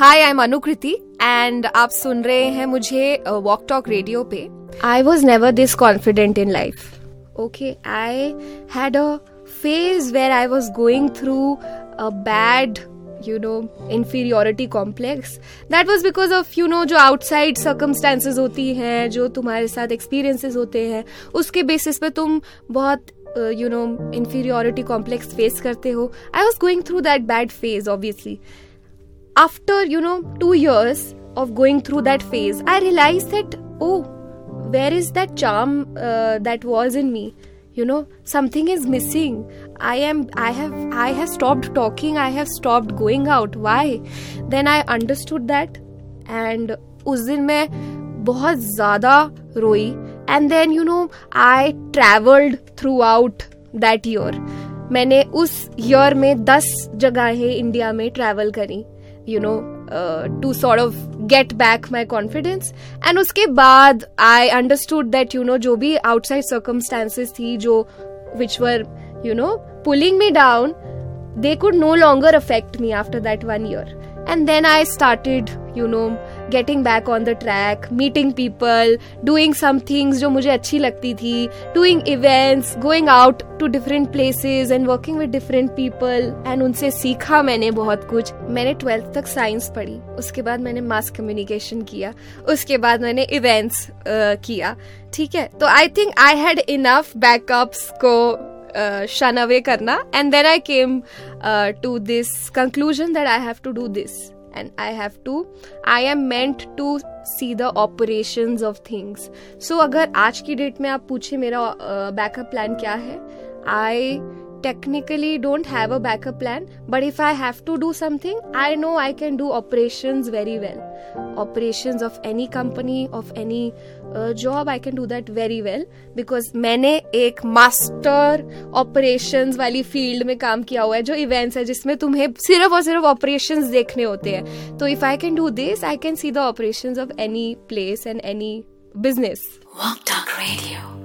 Hi, I am Anukriti and आप सुन रहे हैं मुझे वॉक टॉक रेडियो पे. I was never this confident in life. Okay, I had a phase where I was going through a bad, inferiority complex. That was because of, जो outside circumstances होती हैं, जो तुम्हारे साथ experiences होते हैं, उसके basis पे तुम बहुत, inferiority complex face करते हो. I was going through that bad phase, obviously. After, 2 years of going through that phase, I realized that, where is that charm that was in me? Something is missing. I have stopped talking. I have stopped going out. Why? Then I understood that. And उस दिन मैं बहुत ज़्यादा रोई. And then, I traveled throughout that year. मैंने उस year में 10 जगहें इंडिया में travel करी. To sort of get back my confidence. And उसके बाद I understood that, जो भी outside circumstances थी, which were, pulling me down, they could no longer affect me after that 1 year. And then I started, getting back on the track, meeting people, doing some things जो मुझे अच्छी लगती थी, doing events, going out to different places and working with different people. And उनसे सीखा मैंने बहुत कुछ. मैंने 12th तक साइंस पढ़ी, उसके बाद मैंने मास कम्युनिकेशन किया, उसके बाद मैंने इवेंट्स किया. ठीक है, तो I think I had enough backups को shun away करना. And then I came to this conclusion that I have to do this. And I am meant to see the operations of things. So अगर आज की date में आप पूछे मेरा backup plan क्या है, I technically don't have a backup plan, but if I have to do something, I know I can do operations very well. Operations of any company, of any job, I can do that very well because मैंने एक master operations वाली field में काम किया हुआ है, जो events है जिसमें तुम्हें सिर्फ और सिर्फ operations देखने होते हैं. तो if I can do this, I can see the operations of any place and any business. Walk Talk Radio.